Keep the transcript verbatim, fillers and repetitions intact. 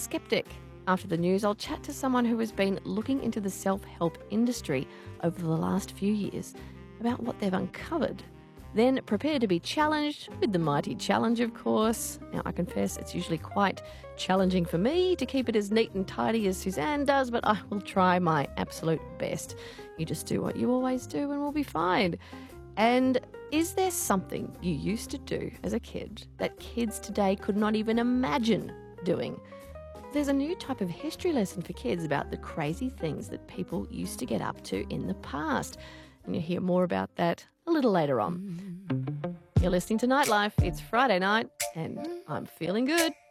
skeptic. After the news, I'll chat to someone who has been looking into the self-help industry over the last few years about what they've uncovered. Then prepare to be challenged with the mighty challenge, of course. Now, I confess it's usually quite challenging for me to keep it as neat and tidy as Suzanne does, but I will try my absolute best. You just do what you always do and we'll be fine. And is there something you used to do as a kid that kids today could not even imagine doing? There's a new type of history lesson for kids about the crazy things that people used to get up to in the past. And you'll hear more about that a little later on. You're listening to Nightlife. It's Friday night and I'm feeling good.